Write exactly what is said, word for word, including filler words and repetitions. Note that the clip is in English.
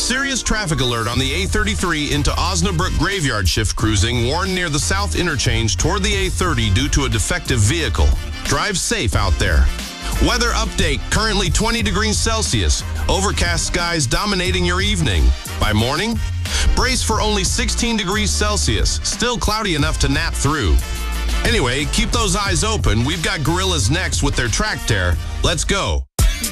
Serious traffic alert on the A thirty-three into Osnabrück graveyard shift cruising. Warned near the south interchange toward the A thirty due to a defective vehicle. Drive safe out there. Weather update, currently twenty degrees Celsius. Overcast skies dominating your evening. By morning, brace for only sixteen degrees Celsius. Still cloudy enough to nap through. Anyway, keep those eyes open. We've got Gorillas next with their track tear. Let's go.